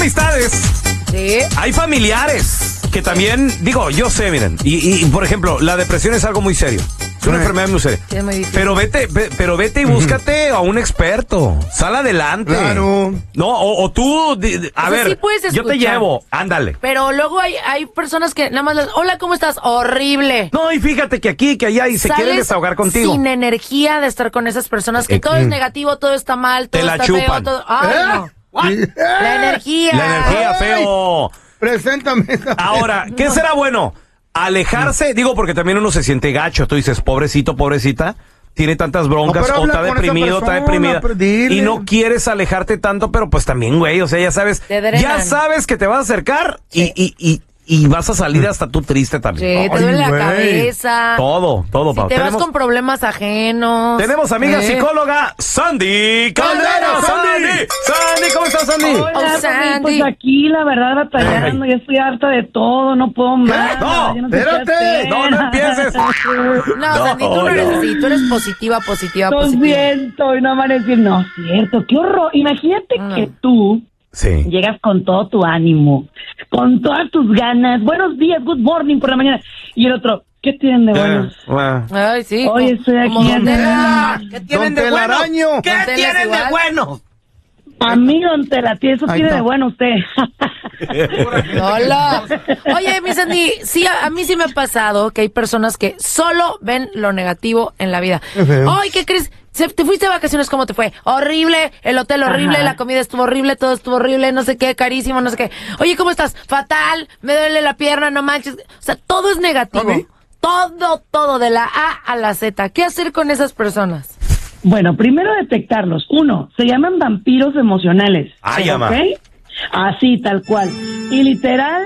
amistades. Sí. Hay familiares que también, digo, yo sé, miren. Y por ejemplo, la depresión es algo muy serio. Es una enfermedad muy seria. Sí, es muy difícil. Pero vete y búscate a un experto. Sal adelante. Claro. No, o tú, a ver, sí puedes yo te escuchar. llevo, ándale. Pero luego hay personas que nada más hola, ¿cómo estás? Horrible. No, y fíjate que aquí, que allá, y se quieren desahogar contigo. Sin energía de estar con esas personas que todo es negativo, todo está mal, todo Te la está chupan. feo, todo. Ay, no. La energía. La energía, feo. Preséntame esa. Ahora, ¿qué será bueno? Alejarse, digo, porque también uno se siente gacho. Tú dices, pobrecito, pobrecita, tiene tantas broncas, No, pero o está habla con esa deprimido, está persona, deprimida. pero dile. Y no quieres alejarte tanto, pero pues también, güey, o sea, ya sabes que te vas a acercar y vas a salir hasta tú triste también. Sí, te duele la cabeza. Todo, Si Pau. te vas con problemas ajenos. Tenemos amiga psicóloga Sandy Caldera. Sandy, ¿cómo estás, Sandy? Hola, Sandy. pues aquí la verdad batallando, ya estoy harta de todo, no puedo más. No, ya sé qué espérate, hacer. no empieces. No, Sandy, tú no eres así, tú eres positiva. Lo siento, y no amanecí. No, cierto, qué horror. Imagínate que tú Sí. llegas con todo tu ánimo, con todas tus ganas. Buenos días, good morning por la mañana. Y el otro, ¿qué tienen de buenos? Ay, sí. Hoy estoy aquí como en Don Tela. ¿Qué tienen de bueno? Don Tela es igual. bueno? A mí, don Tela, eso Ahí tiene está. de bueno usted. Hola. Oye, mi Sandy, sí, a mí sí me ha pasado que hay personas que solo ven lo negativo en la vida. Qué feo. Ay, ¿qué crees? ¿Te fuiste de vacaciones? ¿Cómo te fue? Horrible, el hotel horrible, Ajá. la comida estuvo horrible, todo estuvo horrible, no sé qué, carísimo, no sé qué. Oye, ¿cómo estás? Fatal, me duele la pierna, no manches. O sea, todo es negativo. ¿A mí? Todo, de la A a la Z. ¿Qué hacer con esas personas? Bueno, primero detectarlos. Uno, se llaman vampiros emocionales. Ay, ama. ¿Ok? Así, tal cual. Y literal,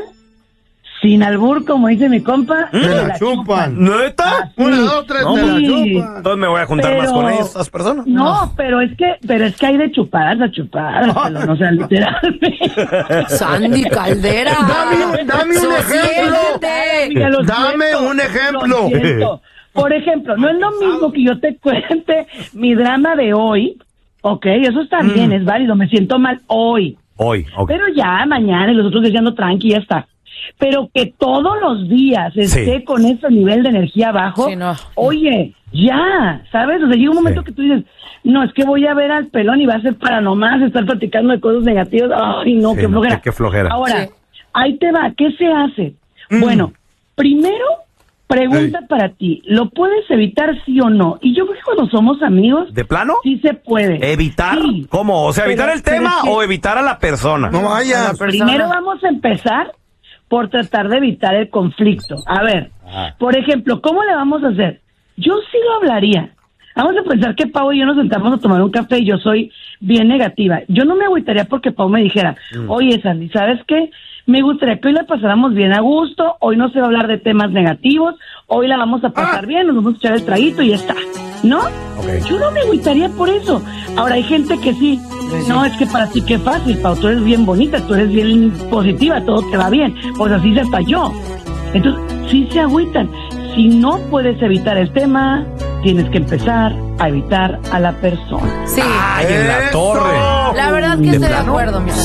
sin albur, como dice mi compa, Se la chupan. ¿Neta? Así. Una, dos, tres, No, te la sí. chupan. Entonces me voy a juntar más con esas personas. No, pero es que hay de chupadas a chupadas, pero no sea literalmente. Sandy Caldera. Dame un ejemplo. Mira, lo Dame siento, un ejemplo. lo siento. Por ejemplo, no es lo mismo que yo te cuente mi drama de hoy, ¿ok? Eso está bien, es válido, me siento mal hoy. Hoy, ok. Pero ya mañana y los otros diciendo tranqui, ya está. Pero que todos los días esté con ese nivel de energía bajo, Sí, no. oye, ya, ¿sabes? O sea, llega un momento que tú dices, no, es que voy a ver al pelón y va a ser para nomás estar platicando de cosas negativas. Ay, no, Sí, qué no, flojera. qué flojera. Ahora, Sí. ahí te va, ¿qué se hace? Bueno, primero, pregunta para ti, ¿lo puedes evitar sí o no? Y yo creo que cuando somos amigos, ¿De plano? sí se puede. ¿Evitar? Sí. ¿Cómo? O sea, ¿evitar Pero- el tema pero es que- o evitar a la persona? No vayas. Primero vamos a empezar por tratar de evitar el conflicto. A ver, por ejemplo, ¿cómo le vamos a hacer? Yo sí lo hablaría. Vamos a pensar que Pau y yo nos sentamos a tomar un café y yo soy bien negativa. Yo no me agüitaría porque Pau me dijera, oye, Sandy, ¿sabes qué? Me gustaría que hoy la pasáramos bien a gusto, hoy no se va a hablar de temas negativos, hoy la vamos a pasar bien, nos vamos a echar el traguito y ya está, ¿no? Yo no me agüitaría por eso. Ahora hay gente que sí, no, es que para ti qué fácil, Pau, tú eres bien bonita, tú eres bien positiva, todo te va bien, pues así se hasta yo. Entonces, sí se agüitan. Si no puedes evitar el tema, tienes que empezar a evitar a la persona. Sí. ¡Ay, en la ¡Eso! torre! La verdad que ¿De estoy de plano? acuerdo, mi Sandy.